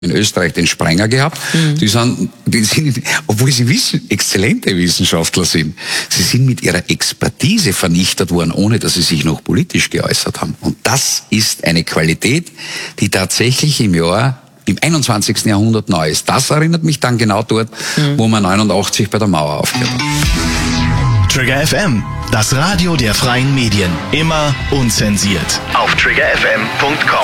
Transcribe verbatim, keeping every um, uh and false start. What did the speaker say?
in Österreich den Sprenger gehabt. Mhm. Die sind, die sind, obwohl sie wissen, exzellente Wissenschaftler sind, sie sind mit ihrer Expertise vernichtet worden, ohne dass sie sich noch politisch geäußert haben. Und das ist eine Qualität, die tatsächlich im Jahr, im einundzwanzigsten Jahrhundert neu ist. Das erinnert mich dann genau dort, mhm. wo man neunundachtzig bei der Mauer aufgehört hat. Trigger F M, das Radio der freien Medien. Immer unzensiert. Auf trigger f m punkt com.